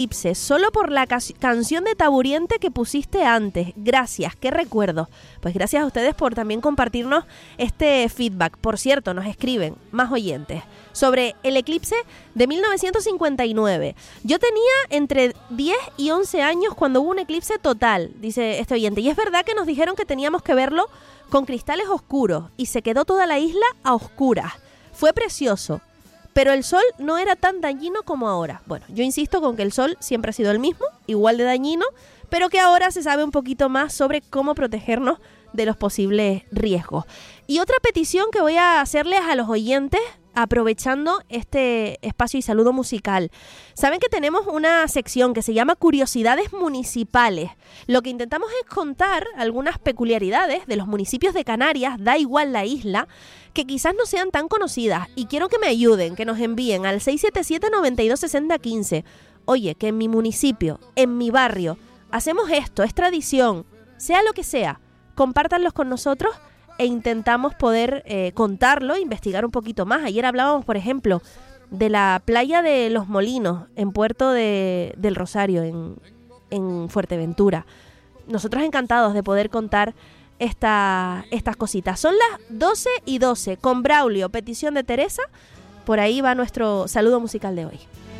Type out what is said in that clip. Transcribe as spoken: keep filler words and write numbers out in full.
eclipse, solo por la ca- canción de Taburiente que pusiste antes. Gracias, qué recuerdo. Pues gracias a ustedes por también compartirnos este feedback. Por cierto, nos escriben más oyentes sobre el eclipse de mil novecientos cincuenta y nueve. Yo tenía entre diez y once años cuando hubo un eclipse total, dice este oyente. Y es verdad que nos dijeron que teníamos que verlo con cristales oscuros y se quedó toda la isla a oscuras. Fue precioso. Pero el sol no era tan dañino como ahora. Bueno, yo insisto con que el sol siempre ha sido el mismo, igual de dañino, pero que ahora se sabe un poquito más sobre cómo protegernos de los posibles riesgos. Y otra petición que voy a hacerles a los oyentes, aprovechando este espacio y saludo musical. Saben que tenemos una sección que se llama Curiosidades Municipales. Lo que intentamos es contar algunas peculiaridades de los municipios de Canarias, da igual la isla, que quizás no sean tan conocidas. Y quiero que me ayuden, que nos envíen al seis siete siete, nueve dos seis cero uno cinco. Oye, que en mi municipio, en mi barrio, hacemos esto, es tradición, sea lo que sea, compártanlos con nosotros e intentamos poder eh, contarlo, investigar un poquito más. Ayer hablábamos, por ejemplo, de la playa de Los Molinos, en Puerto de, del Rosario, en, en Fuerteventura. Nosotros encantados de poder contar esta, estas cositas. Son las doce y doce, con Braulio, petición de Teresa. Por ahí va nuestro saludo musical de hoy.